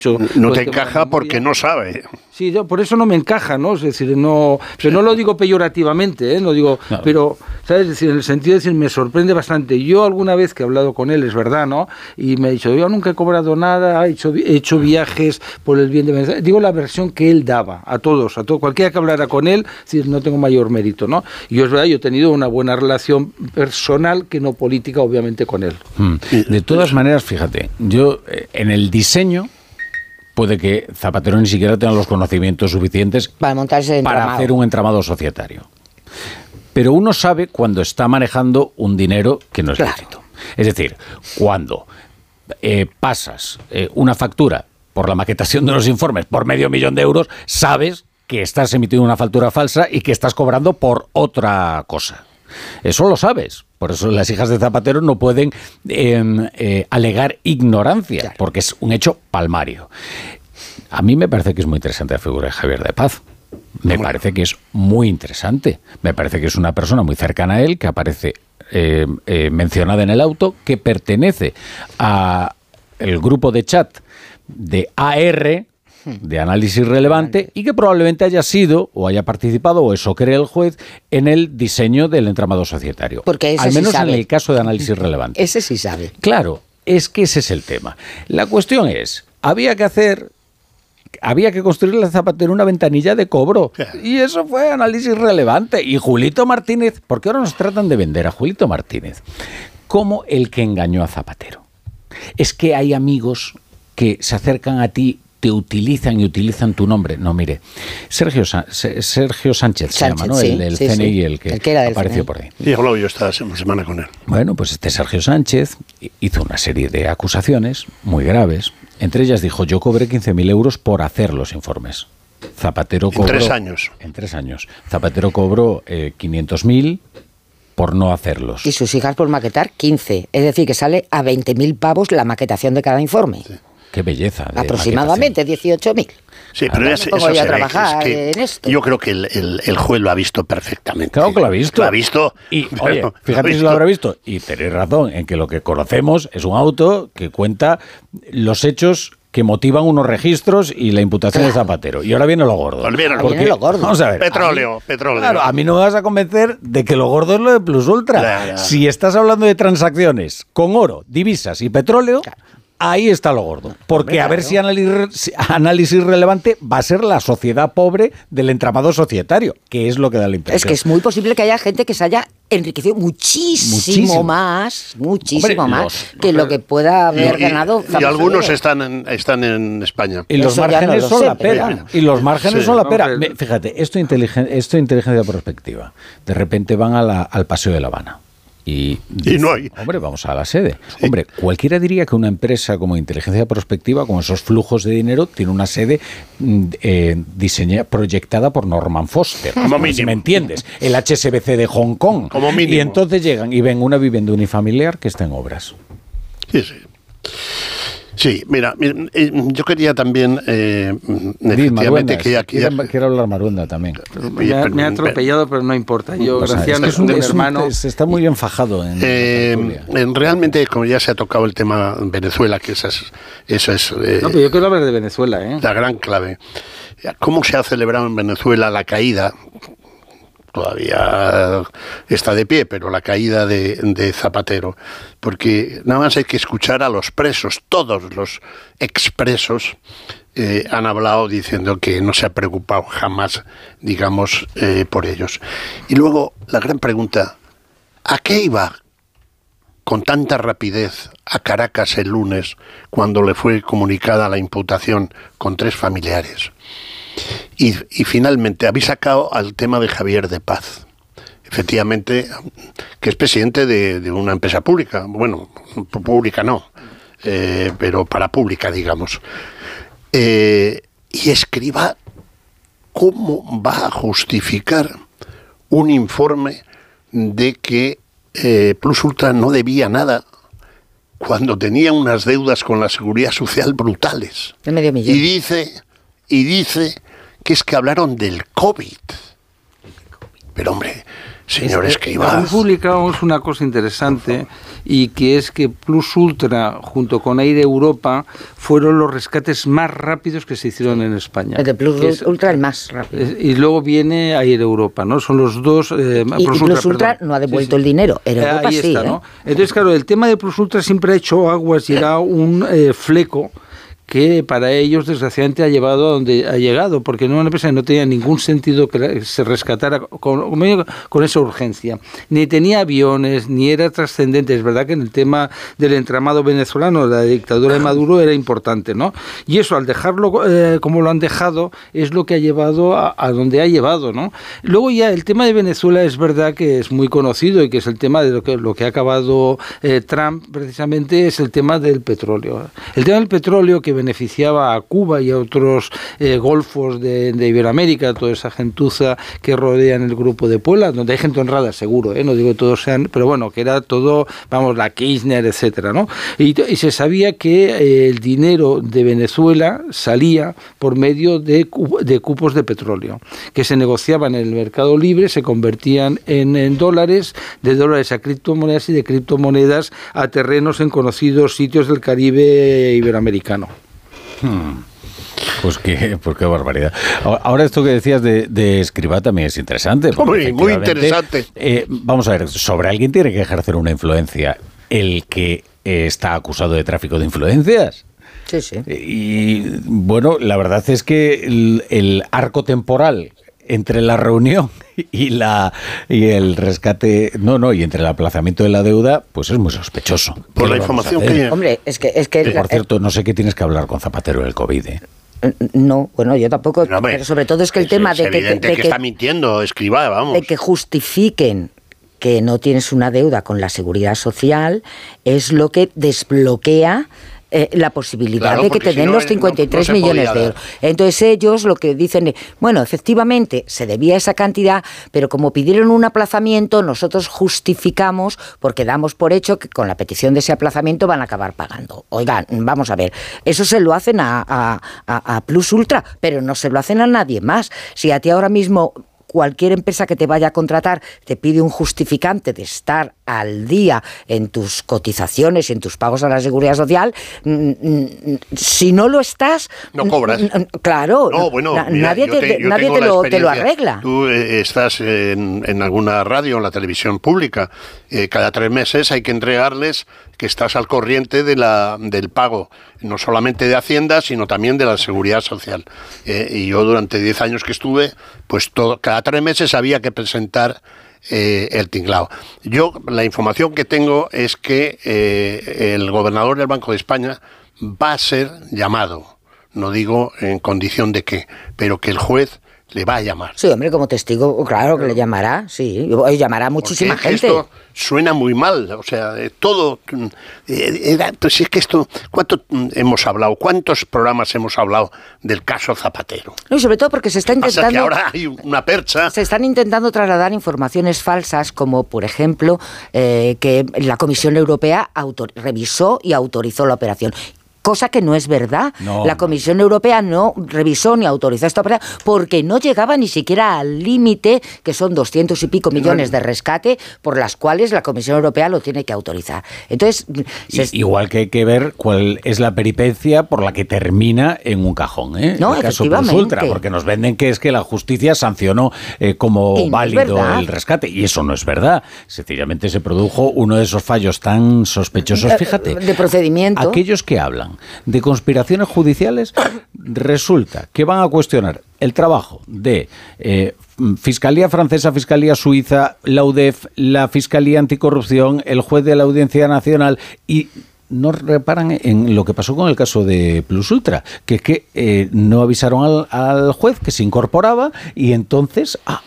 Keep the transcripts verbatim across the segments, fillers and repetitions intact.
No te encaja porque no sabe. Sí, yo, por eso no me encaja, ¿no? Es decir, no, pero no lo digo peyorativamente, ¿eh? No digo, no. Pero, ¿sabes? Es decir, en el sentido de decir, me sorprende bastante. Yo alguna vez que he hablado con él, es verdad, ¿no? Y me ha dicho, yo nunca he cobrado nada, he hecho, he hecho viajes por el bien de Venezuela. Digo la versión que él daba a todos, a todo, cualquiera que hablara con él, es decir, no tengo mayor mérito, ¿no? Y yo es verdad, yo he tenido una buena relación personal, que no política, obviamente, con él. Hmm. De todas maneras, fíjate, yo eh, en el diseño puede que Zapatero ni siquiera tenga los conocimientos suficientes para montarse para hacer un entramado societario. Pero uno sabe cuando está manejando un dinero que no es claro. lícito. Es decir, cuando eh, pasas eh, una factura por la maquetación de unos informes por medio millón de euros, sabes que estás emitiendo una factura falsa y que estás cobrando por otra cosa. Eso lo sabes. Por eso las hijas de Zapatero no pueden eh, eh, alegar ignorancia, claro. porque es un hecho palmario. A mí me parece que es muy interesante la figura de Javier de Paz. Me bueno. parece que es muy interesante. Me parece que es una persona muy cercana a él, que aparece eh, eh, mencionada en el auto, que pertenece a el grupo de chat de A R, de análisis relevante, y que probablemente haya sido o haya participado, o eso cree el juez, en el diseño del entramado societario. Porque ese al menos sí sabe. En el caso de análisis relevante. Ese sí sabe. Claro, es que ese es el tema. La cuestión es, había que hacer, había que construirle a Zapatero una ventanilla de cobro, y eso fue análisis relevante. Y Julito Martínez, porque ahora nos tratan de vender a Julito Martínez como el que engañó a Zapatero. Es que hay amigos que se acercan a ti, te utilizan y utilizan tu nombre. No, mire, Sergio, Sa- Sergio Sánchez, Sánchez se llama, ¿no? Sí, el del sí, C N I, sí. el que, el que era del apareció C N I. por ahí. Y he hablado yo esta semana con él. Bueno, pues este Sergio Sánchez hizo una serie de acusaciones muy graves. Entre ellas dijo, yo cobré quince mil euros por hacer los informes. Zapatero cobró... En tres años. En tres años. Zapatero cobró eh, quinientos mil por no hacerlos. Y sus hijas por maquetar quince. Es decir, que sale a veinte mil pavos la maquetación de cada informe. Sí. Qué belleza. De aproximadamente dieciocho mil. Sí, pero ya se, eso yo se a ve, trabajar es que en esto. Yo creo que el, el, el juez lo ha visto perfectamente. Claro que lo ha visto. Lo ha visto. Y, pero, oye, fíjate lo si lo habrá visto. Y tenéis razón en que lo que conocemos es un auto que cuenta los hechos que motivan unos registros y la imputación Claro. de Zapatero. Y ahora viene lo gordo. Pues viene lo Porque, lo gordo. Vamos a ver. Petróleo, a mí, petróleo. Claro, a mí no me vas a convencer de que lo gordo es lo de Plus Ultra. Claro, claro. Si estás hablando de transacciones con oro, divisas y petróleo... Claro. Ahí está lo gordo. Porque Hombre, a ver claro. si análisis, análisis relevante va a ser la sociedad pobre del entramado societario, que es lo que da la impresión. Es que es muy posible que haya gente que se haya enriquecido muchísimo, Muchísimo. más, muchísimo Hombre, más, los- que lo que pueda haber y, ganado. y, y algunos están en, están en España. Y los Eso ya márgenes no lo son sé, la pera. pero bueno. Y los márgenes Sí. son la pera. Vamos a ver. Me- Fíjate, esto es inteligen- esto es inteligencia prospectiva. De repente van a la- al Paseo de La Habana. Y, Y no hay. Hombre, vamos a la sede. Sí. Hombre, cualquiera diría que una empresa como inteligencia prospectiva, con esos flujos de dinero, tiene una sede mm, eh, diseñada, proyectada por Norman Foster. Como Si mínimo. me entiendes. El H S B C de Hong Kong. Como mínimo. Y entonces llegan y ven una vivienda unifamiliar que está en obras. Sí, sí. Sí, mira, mira, eh, yo quería también, eh, Di, efectivamente, Maruenda, que aquí... quiero, quiero hablar Maruenda también. Me ha, me ha atropellado, pero no importa. Yo, O sea, gracias es que es un, a mi es un- hermano... se está muy enfajado en Eh, la tertulia. en- realmente, como ya se ha tocado el tema Venezuela, que esa es, eso es eh, No, pero yo quiero hablar de Venezuela, ¿eh? la gran clave. ¿Cómo se ha celebrado en Venezuela la caída? Todavía está de pie, pero la caída de, de Zapatero. Porque nada más hay que escuchar a los presos, todos los expresos eh, han hablado diciendo que no se ha preocupado jamás, digamos, eh, por ellos. Y luego, la gran pregunta, ¿a qué iba con tanta rapidez a Caracas el lunes cuando le fue comunicada la imputación con tres familiares? Y, y finalmente habéis sacado al tema de Javier de Paz, efectivamente, que es presidente de, de una empresa pública, bueno, pública no, eh, pero para pública, digamos, eh, y escriba cómo va a justificar un informe de que eh, Plus Ultra no debía nada cuando tenía unas deudas con la Seguridad Social brutales. De medio millón. Y dice, y dice que es que hablaron del COVID. Pero hombre, señor Escrivá. Han publicado una cosa interesante, y que es que Plus Ultra junto con Air Europa fueron los rescates más rápidos que se hicieron en España. El de Plus es, Ultra el más rápido. Es, y luego viene Air Europa, ¿no? Son los dos... Eh, y, Plus, y Plus Ultra, Ultra no ha devuelto sí, sí. el dinero, Air Europa Ahí sí. Está, ¿eh? ¿no? Entonces, claro, el tema de Plus Ultra siempre ha hecho aguas y era un eh, fleco que para ellos desgraciadamente ha llevado a donde ha llegado, porque no una empresa que no tenía ningún sentido que se rescatara con, con esa urgencia. Ni tenía aviones, ni era trascendente. Es verdad que en el tema del entramado venezolano, la dictadura de Maduro era importante, ¿no? Y eso, al dejarlo eh, como lo han dejado, es lo que ha llevado a, a donde ha llevado, ¿no? Luego ya el tema de Venezuela es verdad que es muy conocido, y que es el tema de lo que, lo que ha acabado eh, Trump, precisamente, es el tema del petróleo. El tema del petróleo que beneficiaba a Cuba y a otros eh, golfos de, de Iberoamérica, toda esa gentuza que rodean el grupo de Puebla, donde hay gente honrada, seguro, ¿eh? No digo que todos sean, pero bueno, que era todo, vamos, la Kirchner, etcétera, ¿no? Y, y se sabía que eh, el dinero de Venezuela salía por medio de, de cupos de petróleo, que se negociaban en el mercado libre, se convertían en, en dólares, de dólares a criptomonedas y de criptomonedas a terrenos en conocidos sitios del Caribe iberoamericano. Hmm. Pues qué, pues qué barbaridad. Ahora esto que decías de, de Escrivá también es interesante. Muy, muy interesante. Eh, vamos a ver, sobre alguien tiene que ejercer una influencia. El que eh, está acusado de tráfico de influencias. Sí, sí. Y bueno, la verdad es que el, el arco temporal entre la reunión y la y el rescate, no, no, y entre el aplazamiento de la deuda, pues es muy sospechoso. Por la información que... Hombre, es que... Es que eh, por cierto, no sé qué tienes que hablar con Zapatero del COVID, ¿eh? No, bueno, yo tampoco, no, hombre, pero sobre todo es que el es, tema es de, que, de que... que está mintiendo, Escrivá, vamos. De que justifiquen que no tienes una deuda con la Seguridad Social es lo que desbloquea Eh, la posibilidad claro, de que te den si no, los cincuenta y tres no, no millones de euros. Entonces ellos lo que dicen es, bueno, efectivamente se debía esa cantidad, pero como pidieron un aplazamiento, nosotros justificamos porque damos por hecho que con la petición de ese aplazamiento van a acabar pagando. Oigan, vamos a ver, eso se lo hacen a, a, a, a Plus Ultra, pero no se lo hacen a nadie más. Si a ti ahora mismo cualquier empresa que te vaya a contratar te pide un justificante de estar al día en tus cotizaciones y en tus pagos a la Seguridad Social, si no lo estás... No cobras. Claro, no, bueno, na, mira, nadie, te, te, nadie te, lo, te lo arregla. Tú eh, estás en, en alguna radio, en la televisión pública, eh, cada tres meses hay que entregarles que estás al corriente de la, del pago, no solamente de Hacienda, sino también de la Seguridad Social. Eh, y yo durante diez años que estuve, pues todo, cada tres meses había que presentar eh, el tinglao. Yo, la información que tengo es que eh, el gobernador del Banco de España va a ser llamado, no digo en condición de qué, pero que el juez le va a llamar. Sí, hombre, como testigo, claro que le llamará, sí, llamará a muchísima Porque gente. Esto suena muy mal, o sea, eh, todo, eh, era, pues si es que esto, ¿cuánto hemos hablado? ¿Cuántos programas hemos hablado del caso Zapatero? No, y sobre todo porque se está intentando... Pasa que ahora hay una percha. Se están intentando trasladar informaciones falsas, como por ejemplo, eh, que la Comisión Europea autor- revisó y autorizó la operación. Cosa que no es verdad. No, la Comisión no. Europea no revisó ni autorizó esta operación porque no llegaba ni siquiera al límite, que son doscientos y pico millones de rescate, por las cuales la Comisión Europea lo tiene que autorizar. Entonces, se... Igual que hay que ver cuál es la peripecia por la que termina en un cajón, ¿eh? No, el caso efectivamente. Plus Ultra, porque nos venden que es que la justicia sancionó eh, como no válido el rescate, y eso no es verdad. Sencillamente se produjo uno de esos fallos tan sospechosos, fíjate. De procedimiento. Aquellos que hablan de conspiraciones judiciales, resulta que van a cuestionar el trabajo de eh, Fiscalía Francesa, Fiscalía Suiza, la U D E F, la Fiscalía Anticorrupción, el juez de la Audiencia Nacional, y no reparan en lo que pasó con el caso de Plus Ultra, que es que eh, no avisaron al, al juez que se incorporaba y entonces... Ah,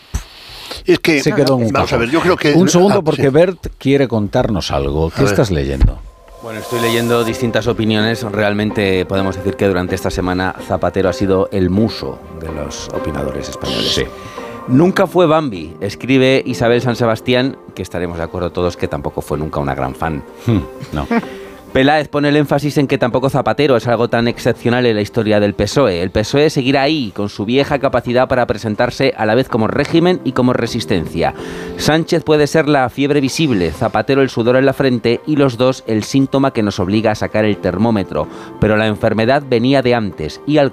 es que, se quedó en un vamos a ver, yo creo que... Un segundo, porque sí. Bert quiere contarnos algo. ¿Qué estás leyendo? Bueno, estoy leyendo distintas opiniones. Realmente podemos decir que durante esta semana Zapatero ha sido el muso de los opinadores españoles. Sí. Nunca fue Bambi, escribe Isabel San Sebastián, que estaremos de acuerdo todos que tampoco fue nunca una gran fan. Hmm, no. Peláez pone el énfasis en que tampoco Zapatero es algo tan excepcional en la historia del P S O E. El P S O E seguirá ahí, con su vieja capacidad para presentarse a la vez como régimen y como resistencia. Sánchez puede ser la fiebre visible, Zapatero el sudor en la frente y los dos el síntoma que nos obliga a sacar el termómetro. Pero la enfermedad venía de antes y al